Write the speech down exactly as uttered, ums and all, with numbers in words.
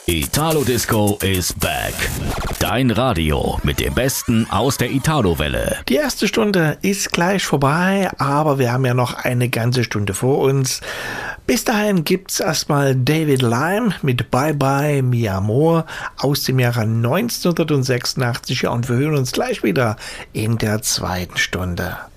Italo Disco is back. Dein Radio mit dem Besten aus der Italo-Welle. Die erste Stunde ist gleich vorbei, aber wir haben ja noch eine ganze Stunde vor uns. Bis dahin gibt's erstmal David Lime mit Bye Bye Mi Amor aus dem Jahre neunzehnhundertsechsundachtzig. Ja, und wir hören uns gleich wieder in der zweiten Stunde.